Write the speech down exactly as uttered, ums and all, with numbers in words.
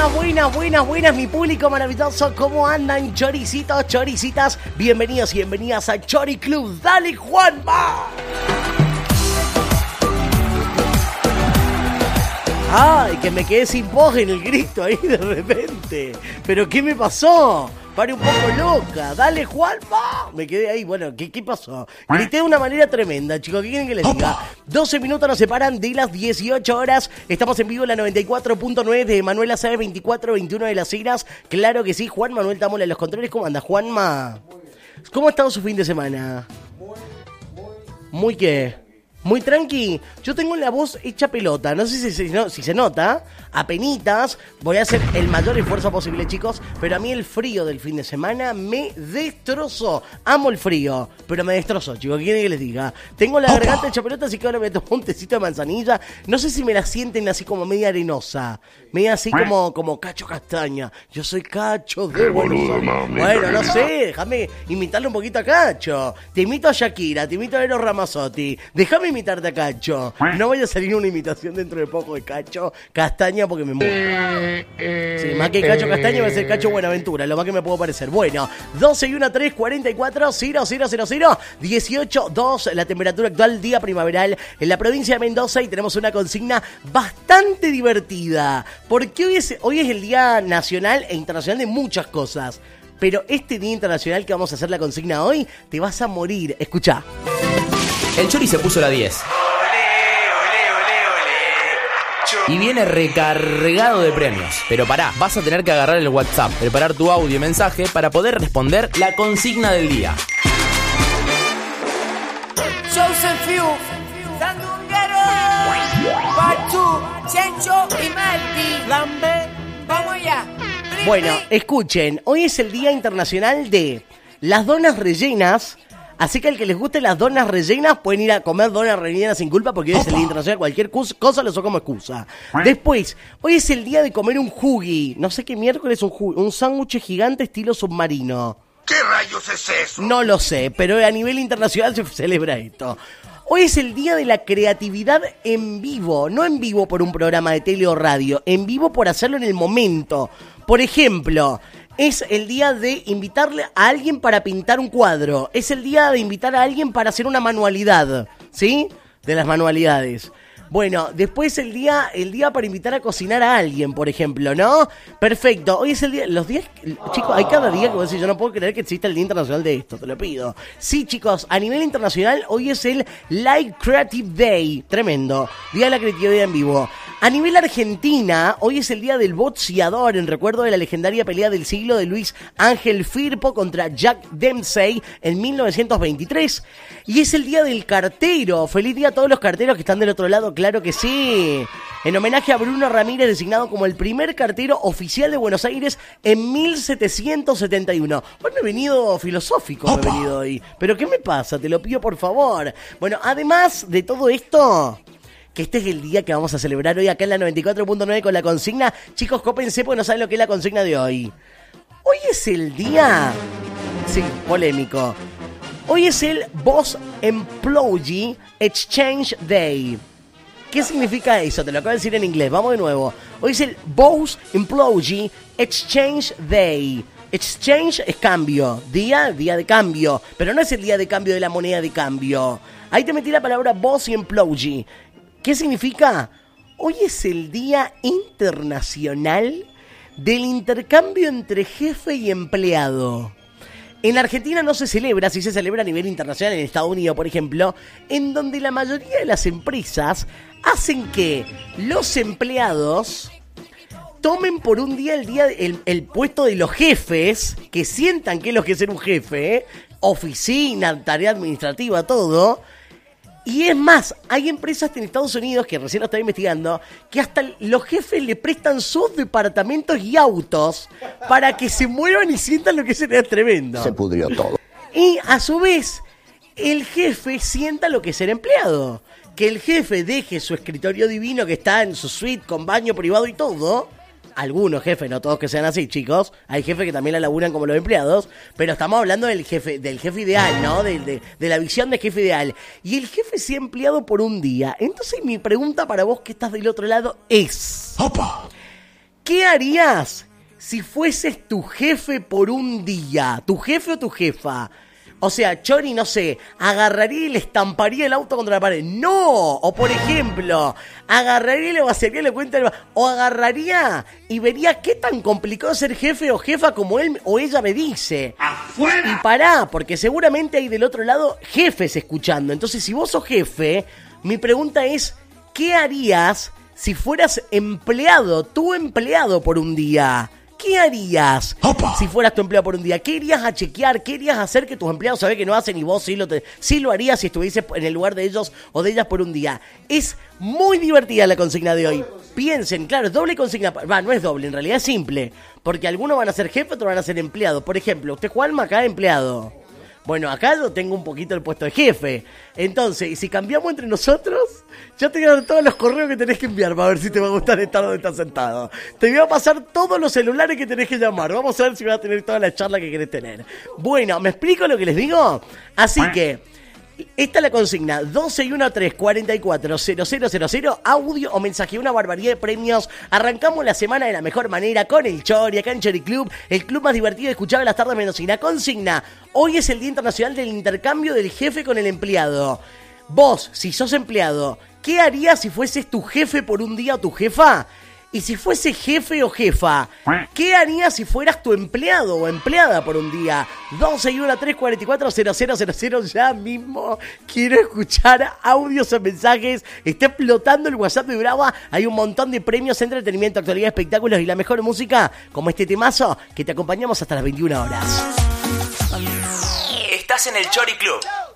Buenas, buenas, buenas, buenas, mi público maravilloso. ¿Cómo andan, choricitos, choricitas? Bienvenidos y bienvenidas a Chori Club. ¡Dale, Juanma! Ay, que me quedé sin voz en el grito ahí de repente. ¿Pero qué me pasó? Pare un poco loca. Dale, Juanma. Me quedé ahí. Bueno, ¿qué, qué pasó? Grité de una manera tremenda, chicos. ¿Qué quieren que les diga? doce minutos nos separan de las dieciocho horas. Estamos en vivo en la noventa y cuatro punto nueve de Manuela Sáenz veinticuatro veintiuno de las Heras. Claro que sí. Juan Manuel Tamola en los controles. ¿Cómo anda, Juanma? ¿Cómo ha estado su fin de semana? Muy, muy... ¿Muy qué? Muy tranqui. Yo tengo la voz hecha pelota. No sé si, si, no, si se nota. Apenitas. Voy a hacer el mayor esfuerzo posible, chicos. Pero a mí el frío del fin de semana me destrozó. Amo el frío, pero me destrozó, chicos. ¿Qué quieren que les diga? Tengo la garganta hecha pelota, así que ahora me tomo un tecito de manzanilla. No sé si me la sienten así como media arenosa. Media así como, como Cacho Castaña. Yo soy Cacho de Buenos Aires. Bueno, no sé. Déjame imitarle un poquito a Cacho. Te imito a Shakira. Te imito a Eros Ramazzotti. Déjame imitarte a Cacho. No vaya a salir una imitación dentro de poco de Cacho Castaña porque me muero. Sí, más que Cacho Castaña va a ser Cacho Buenaventura, lo más que me puedo parecer. Bueno, doce y uno, tres, cuarenta y cuatro, cero, cero, cero, cero, dieciocho, dos, la temperatura actual, día primaveral en la provincia de Mendoza, y tenemos una consigna bastante divertida, porque hoy es, hoy es el Día Nacional e Internacional de muchas cosas. Pero este Día Internacional que vamos a hacer la consigna hoy, te vas a morir. Escuchá. El Chori se puso la diez. Y viene recargado de premios. Pero pará, vas a tener que agarrar el WhatsApp, preparar tu audio y mensaje para poder responder la consigna del día. Joseph Fiu, Sandunguero, Pachu, Chencho y Malti. Lambe, vamos allá. Bueno, escuchen, hoy es el Día Internacional de las Donas Rellenas. Así que al que les guste las donas rellenas, pueden ir a comer donas rellenas sin culpa, porque hoy es el Día Internacional. Cualquier cosa lo uso como excusa. Después, hoy es el día de comer un jugi. No sé qué miércoles, un jugi, un sándwich gigante estilo submarino. ¿Qué rayos es eso? No lo sé, pero a nivel internacional se celebra esto. Hoy es el día de la creatividad en vivo. No en vivo por un programa de tele o radio, en vivo por hacerlo en el momento. Por ejemplo, es el día de invitarle a alguien para pintar un cuadro. Es el día de invitar a alguien para hacer una manualidad, ¿sí? De las manualidades. Bueno, después el día el día para invitar a cocinar a alguien, por ejemplo, ¿no? Perfecto. Hoy es el día... Los días... Chicos, hay cada día que voy a decir, yo no puedo creer que exista el Día Internacional de esto, te lo pido. Sí, chicos, a nivel internacional, hoy es el Live Creative Day. Tremendo. Día de la creatividad en vivo. A nivel Argentina, hoy es el día del boxeador, en recuerdo de la legendaria pelea del siglo de Luis Ángel Firpo contra Jack Dempsey en mil novecientos veintitrés. Y es el día del cartero. Feliz día a todos los carteros que están del otro lado, claro que sí. En homenaje a Bruno Ramírez, designado como el primer cartero oficial de Buenos Aires en mil setecientos setenta y uno. Bueno, he venido filosófico, he venido hoy. ¿Pero qué me pasa? Te lo pido por favor. Bueno, además de todo esto, que este es el día que vamos a celebrar hoy acá en la noventa y cuatro punto nueve con la consigna. Chicos, cópense porque no saben lo que es la consigna de hoy. Hoy es el día... Sí, polémico. Hoy es el Boss Employee Exchange Day. ¿Qué significa eso? Te lo acabo de decir en inglés. Vamos de nuevo. Hoy es el Boss Employee Exchange Day. Exchange es cambio. Día, día de cambio. Pero no es el día de cambio de la moneda de cambio. Ahí te metí la palabra Boss y Employee. ¿Qué significa? Hoy es el Día Internacional del Intercambio entre Jefe y Empleado. En Argentina no se celebra, sí se celebra a nivel internacional, en Estados Unidos, por ejemplo, en donde la mayoría de las empresas hacen que los empleados tomen por un día el día el, el puesto de los jefes, que sientan que es lo que es ser un jefe, ¿eh? Oficina, tarea administrativa, todo. Y es más, hay empresas en Estados Unidos, que recién lo estaba investigando, que hasta los jefes le prestan sus departamentos y autos para que se muevan y sientan lo que es ser tremendo. Se pudrió todo. Y a su vez, el jefe sienta lo que es ser empleado. Que el jefe deje su escritorio divino que está en su suite con baño privado y todo. Algunos jefes, no todos que sean así, chicos. Hay jefes que también la laburan como los empleados. Pero estamos hablando del jefe, del jefe ideal, ¿no? De, de, de la visión de jefe ideal. Y el jefe sea empleado por un día. Entonces mi pregunta para vos que estás del otro lado es... ¡Opa! ¿Qué harías si fueses tu jefe por un día? ¿Tu jefe o tu jefa? O sea, Chori, no sé, agarraría y le estamparía el auto contra la pared. ¡No! O por ejemplo, agarraría y le vaciaría la cuenta del... O agarraría y vería qué tan complicado es ser jefe o jefa como él o ella me dice. ¡Afuera! Y pará, porque seguramente hay del otro lado jefes escuchando. Entonces, si vos sos jefe, mi pregunta es, ¿qué harías si fueras empleado, tu empleado por un día? ¿Qué harías Opa. si fueras tu empleado por un día? ¿Qué irías a chequear? ¿Qué irías a hacer que tus empleados saben que no hacen y vos sí lo, te, sí lo harías si estuvieses en el lugar de ellos o de ellas por un día? Es muy divertida la consigna de hoy. Piensen, claro, es doble consigna. Va, no es doble, en realidad es simple. Porque algunos van a ser jefe, otros van a ser empleado. Por ejemplo, usted, Juanma, acá empleado. Bueno, acá yo tengo un poquito el puesto de jefe. Entonces, y si cambiamos entre nosotros, yo te voy a dar todos los correos que tenés que enviar para ver si te va a gustar estar donde estás sentado. Te voy a pasar todos los celulares que tenés que llamar. Vamos a ver si vas a tener toda la charla que querés tener. Bueno, ¿me explico lo que les digo? Así que... esta es la consigna, doce y uno tres cuarenta y cuatro cero cero cero cero, audio o mensaje, una barbaridad de premios. Arrancamos la semana de la mejor manera con el Chori, acá en Chori Club, el club más divertido de escuchar en las tardes mendocinas. Consigna, hoy es el Día Internacional del Intercambio del Jefe con el Empleado. Vos, si sos empleado, ¿qué harías si fueses tu jefe por un día o tu jefa? Y si fuese jefe o jefa, ¿qué harías si fueras tu empleado o empleada por un día? doce y uno tres cuarenta y cuatro cero cero cero cero, ya mismo quiero escuchar audios o mensajes. Está explotando el WhatsApp de Brava. Hay un montón de premios, entretenimiento, actualidad, espectáculos y la mejor música, como este temazo que te acompañamos hasta las veintiuna horas. Estás en el Chori Club.